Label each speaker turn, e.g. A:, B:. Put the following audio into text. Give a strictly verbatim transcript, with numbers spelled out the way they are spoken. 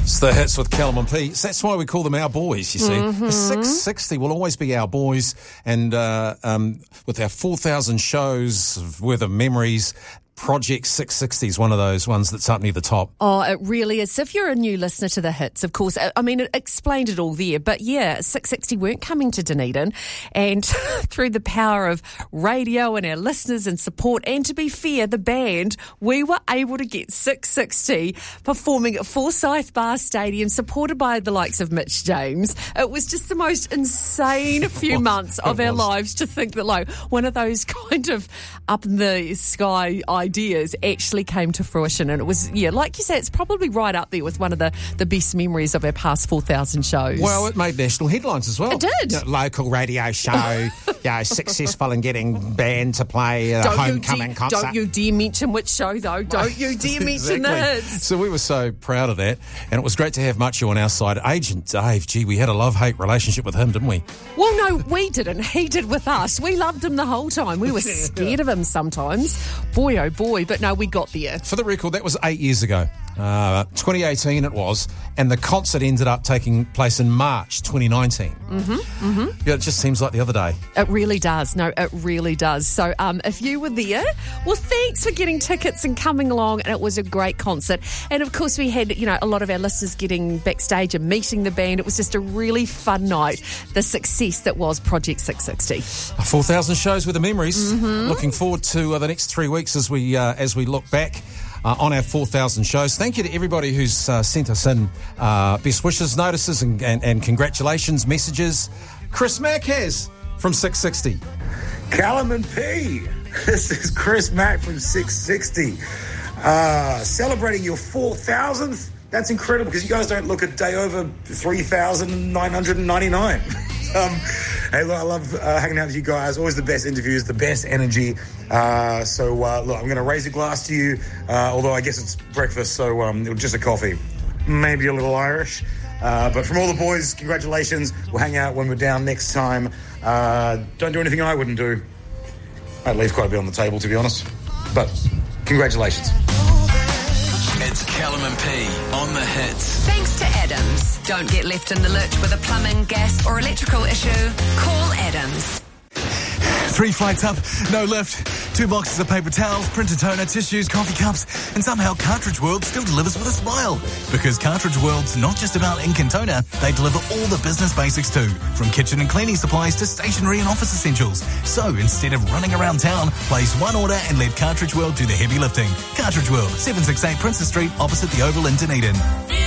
A: It's the hits with Callum and P. That's why we call them our boys, you see.
B: Mm-hmm.
A: The six sixty will always be our boys, and uh, um, with our four thousand shows worth of memories, Project six sixty is one of those ones that's up near the top.
B: Oh, it really is. So if you're a new listener to the hits, of course, I mean, it explained it all there. But yeah, six sixty weren't coming to Dunedin. And through the power of radio and our listeners and support, and to be fair, the band, we were able to get six sixty performing at Forsyth Bar Stadium, supported by the likes of Mitch James. It was just the most insane few months of our lives to think that, like, one of those kind of up in the sky ideas actually came to fruition. And it was, yeah, like you say, it's probably right up there with one of the, the best memories of our past four thousand shows.
A: Well, it made national headlines as well.
B: It did.
A: You know, local radio show, you know, successful in getting band to play a
B: don't
A: homecoming
B: you de-
A: concert.
B: Don't you dare mention which show, though. Don't you dare mention
A: Exactly.
B: the hits.
A: So we were so proud of that, and it was great to have Mucho on our side. Agent Dave, gee, we had a love-hate relationship with him, didn't we?
B: Well, no, we didn't. He did with us. We loved him the whole time. We were scared of him sometimes. Boy, oh boy. But no, we got there.
A: For the record, that was eight years ago. Uh, twenty eighteen it was, and the concert ended up taking place in March twenty nineteen.
B: Mm-hmm, mm-hmm.
A: Yeah, it just seems like the other day.
B: It really does. No, it really does. So um, if you were there, well, thanks for getting tickets and coming along, and it was a great concert. And of course, we had, you know, a lot of our listeners getting backstage and meeting the band. It was just a really fun night, the success that was Project six sixty.
A: four thousand shows with the memories.
B: Mm-hmm.
A: Looking forward to uh, the next three weeks as we uh, as we look back Uh, on our four thousand shows. Thank you to everybody who's uh, sent us in uh, best wishes, notices and, and, and congratulations messages. Chris Mack has from six sixty.
C: Callum and P. This is Chris Mack from six sixty. Uh, celebrating your four thousandth. That's incredible because you guys don't look a day over three thousand nine hundred ninety-nine. um, hey, look, I love uh, hanging out with you guys. Always the best interviews, the best energy. Uh, so, uh, look, I'm going to raise a glass to you, uh, although I guess it's breakfast, so um, just a coffee. Maybe a little Irish. Uh, but from all the boys, congratulations. We'll hang out when we're down next time. Uh, don't do anything I wouldn't do. I'd leave quite a bit on the table, to be honest. But congratulations.
D: It's Callum and P on the hits.
E: Thanks to Adams. Don't get left in the lurch with a plumbing, gas or electrical issue. Call Adams.
F: Three flights up, no lift, two boxes of paper towels, printer toner, tissues, coffee cups, and somehow Cartridge World still delivers with a smile. Because Cartridge World's not just about ink and toner, they deliver all the business basics too, from kitchen and cleaning supplies to stationery and office essentials. So instead of running around town, place one order and let Cartridge World do the heavy lifting. Cartridge World, seven sixty-eight Princess Street, opposite the Oval in Dunedin.